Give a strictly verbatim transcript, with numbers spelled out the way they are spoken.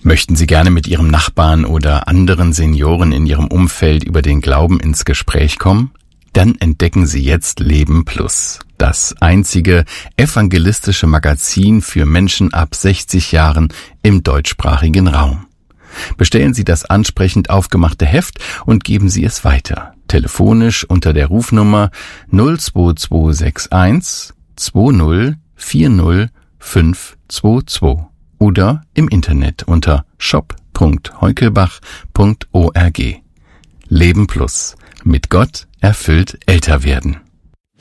Möchten Sie gerne mit Ihrem Nachbarn oder anderen Senioren in Ihrem Umfeld über den Glauben ins Gespräch kommen? Dann entdecken Sie jetzt Leben Plus, das einzige evangelistische Magazin für Menschen ab sechzig Jahren im deutschsprachigen Raum. Bestellen Sie das ansprechend aufgemachte Heft und geben Sie es weiter. Telefonisch unter der Rufnummer null zwei zwei sechs eins zwei null vier null fünf zwei zwei oder im Internet unter shop punkt heukelbach punkt org. Leben Plus. Mit Gott erfüllt älter werden.